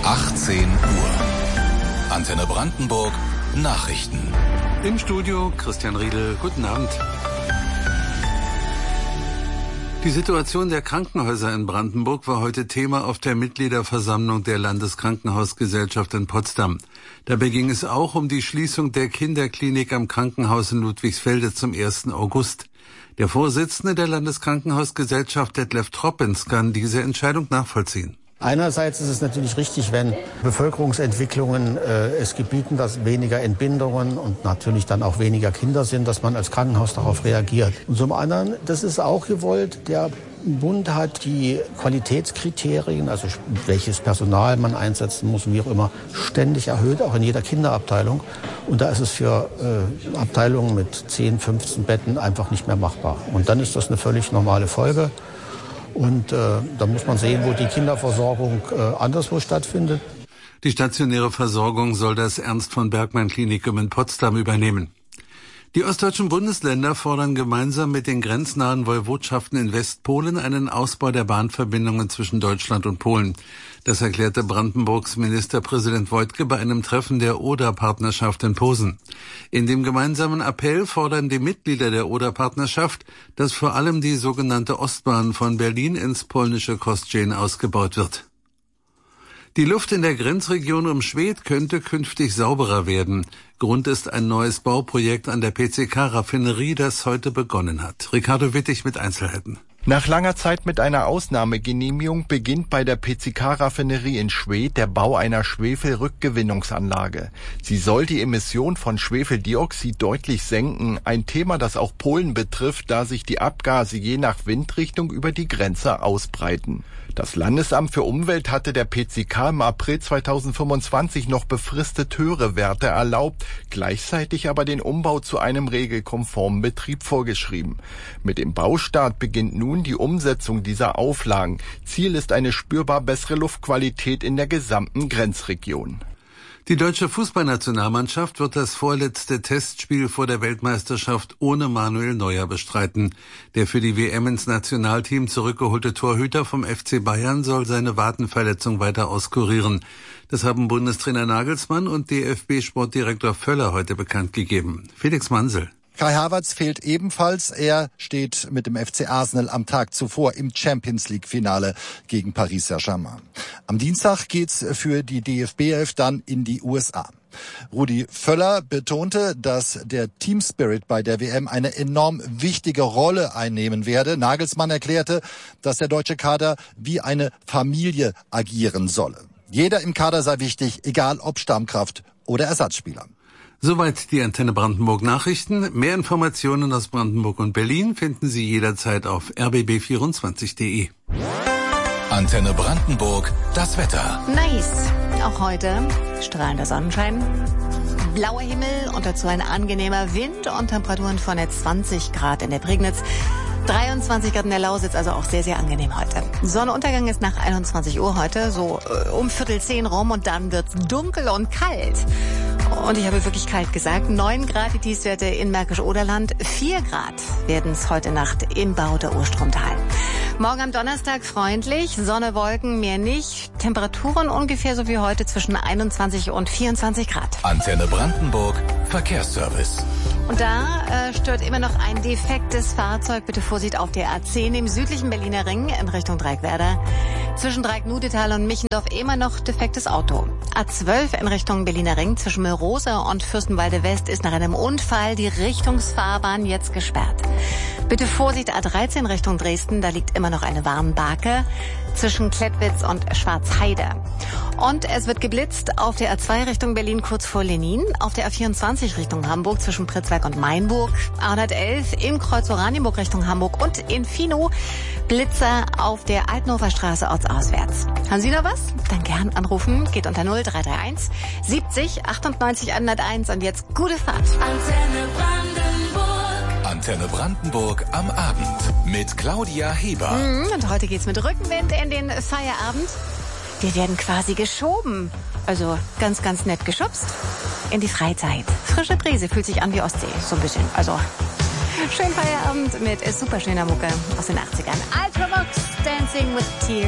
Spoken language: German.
18 Uhr. Antenne Brandenburg Nachrichten. Im Studio Christian Riedel. Guten Abend. Die Situation der Krankenhäuser in Brandenburg war heute Thema auf der Mitgliederversammlung der Landeskrankenhausgesellschaft in Potsdam. Dabei ging es auch um die Schließung der Kinderklinik am Krankenhaus in Ludwigsfelde zum 1. August. Der Vorsitzende der Landeskrankenhausgesellschaft, Detlef Troppens, kann diese Entscheidung nachvollziehen. Einerseits ist es natürlich richtig, wenn Bevölkerungsentwicklungen es gebieten, dass weniger Entbindungen und natürlich dann auch weniger Kinder sind, dass man als Krankenhaus darauf reagiert. Und zum anderen, das ist auch gewollt, der Bund hat die Qualitätskriterien, also welches Personal man einsetzen muss und wie auch immer, ständig erhöht, auch in jeder Kinderabteilung. Und da ist es für Abteilungen mit 10, 15 Betten einfach nicht mehr machbar. Und dann ist das eine völlig normale Folge. Und da muss man sehen, wo die Kinderversorgung anderswo stattfindet. Die stationäre Versorgung soll das Ernst-von-Bergmann-Klinikum in Potsdam übernehmen. Die ostdeutschen Bundesländer fordern gemeinsam mit den grenznahen Woiwodschaften in Westpolen einen Ausbau der Bahnverbindungen zwischen Deutschland und Polen. Das erklärte Brandenburgs Ministerpräsident Woidke bei einem Treffen der Oder-Partnerschaft in Posen. In dem gemeinsamen Appell fordern die Mitglieder der Oder-Partnerschaft, dass vor allem die sogenannte Ostbahn von Berlin ins polnische Kostrzyn ausgebaut wird. Die Luft in der Grenzregion um Schwedt könnte künftig sauberer werden. Grund ist ein neues Bauprojekt an der PCK-Raffinerie, das heute begonnen hat. Ricardo Wittig mit Einzelheiten. Nach langer Zeit mit einer Ausnahmegenehmigung beginnt bei der PCK-Raffinerie in Schwedt der Bau einer Schwefelrückgewinnungsanlage. Sie soll die Emission von Schwefeldioxid deutlich senken, ein Thema, das auch Polen betrifft, da sich die Abgase je nach Windrichtung über die Grenze ausbreiten. Das Landesamt für Umwelt hatte der PCK im April 2025 noch befristet höhere Werte erlaubt, gleichzeitig aber den Umbau zu einem regelkonformen Betrieb vorgeschrieben. Mit dem Baustart beginnt nun die Umsetzung dieser Auflagen. Ziel ist eine spürbar bessere Luftqualität in der gesamten Grenzregion. Die deutsche Fußballnationalmannschaft wird das vorletzte Testspiel vor der Weltmeisterschaft ohne Manuel Neuer bestreiten. Der für die WM ins Nationalteam zurückgeholte Torhüter vom FC Bayern soll seine Wadenverletzung weiter auskurieren. Das haben Bundestrainer Nagelsmann und DFB-Sportdirektor Völler heute bekannt gegeben. Felix Mansel. Kai Havertz fehlt ebenfalls. Er steht mit dem FC Arsenal am Tag zuvor im Champions-League-Finale gegen Paris Saint-Germain. Am Dienstag geht's für die DFB-Elf dann in die USA. Rudi Völler betonte, dass der Team-Spirit bei der WM eine enorm wichtige Rolle einnehmen werde. Nagelsmann erklärte, dass der deutsche Kader wie eine Familie agieren solle. Jeder im Kader sei wichtig, egal ob Stammkraft oder Ersatzspieler. Soweit die Antenne Brandenburg Nachrichten. Mehr Informationen aus Brandenburg und Berlin finden Sie jederzeit auf rbb24.de. Antenne Brandenburg, das Wetter. Nice. Auch heute strahlender Sonnenschein, blauer Himmel und dazu ein angenehmer Wind und Temperaturen von jetzt 20 Grad in der Prignitz. 23 Grad in der Lausitz, also auch sehr, sehr angenehm heute. Sonnenuntergang ist nach 21 Uhr heute, so um 9:45 rum und dann wird's dunkel und kalt. Und ich habe wirklich kalt gesagt. 9 Grad die Tiefstwerte in Märkisch-Oderland. 4 Grad werden es heute Nacht im Bauter Urstromtal. Morgen am Donnerstag freundlich, Sonne, Wolken, mehr nicht. Temperaturen ungefähr so wie heute zwischen 21 und 24 Grad. Antenne Brandenburg, Verkehrsservice. Und da stört immer noch ein defektes Fahrzeug. Bitte Vorsicht auf der A10 im südlichen Berliner Ring in Richtung Dreieckwerder. Zwischen Dreieck-Nudetal und Michendorf immer noch defektes Auto. A12 in Richtung Berliner Ring zwischen Mölrosa und Fürstenwalde West ist nach einem Unfall die Richtungsfahrbahn jetzt gesperrt. Bitte Vorsicht A13 Richtung Dresden, da liegt immer noch eine Warnbarke zwischen Klettwitz und Schwarzheide. Und es wird geblitzt auf der A2 Richtung Berlin kurz vor Lenin, auf der A24 Richtung Hamburg zwischen Pritzwalk und Mainburg, A111 im Kreuz Oranienburg Richtung Hamburg und in Fino Blitzer auf der Altenhofer Straße ortsauswärts. Haben Sie noch was? Dann gern anrufen, geht unter 0331 70 98 101 und jetzt gute Fahrt. Antenne Brandenburg. Antenne Brandenburg am Abend mit Claudia Heber. Und heute geht's mit Rückenwind in den Feierabend. Wir werden quasi geschoben. Also ganz, ganz nett geschubst in die Freizeit. Frische Brise, fühlt sich an wie Ostsee, so ein bisschen. Also schönen Feierabend mit super schöner Mucke aus den 80ern. Ultravox, Dancing with Tears.